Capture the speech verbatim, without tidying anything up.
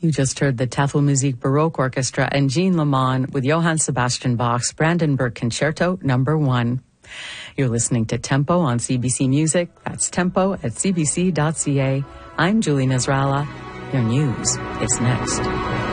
You just heard the Tafelmusik Baroque Orchestra and Jean Lemon with Johann Sebastian Bach's Brandenburg Concerto Number One. You're listening to Tempo on C B C Music. That's tempo at c b c dot c a. I'm Julie Nasrallah. Your news is next.